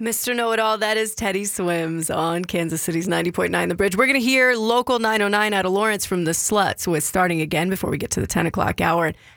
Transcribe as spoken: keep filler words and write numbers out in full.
Mister Know-It-All, that is Teddy Swims on Kansas City's ninety point nine The Bridge. We're going to hear Local nine oh nine out of Lawrence from the Sluts with Starting Again before we get to the ten o'clock hour. And